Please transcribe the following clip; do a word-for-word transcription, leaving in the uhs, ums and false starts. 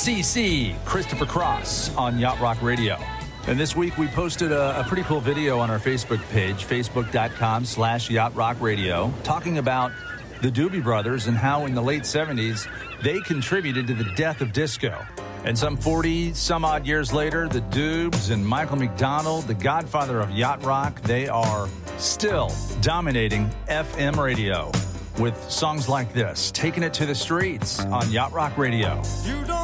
C C, Christopher Cross on Yacht Rock Radio. And this week we posted a, a pretty cool video on our Facebook page, facebook.com slash Yacht Rock Radio, talking about the Doobie Brothers and how in the late seventies they contributed to the death of disco. And some forty some odd years later, the Doobs and Michael McDonald, the godfather of yacht rock, they are still dominating F M radio with songs like this, Taking It to the Streets on Yacht Rock Radio. You don't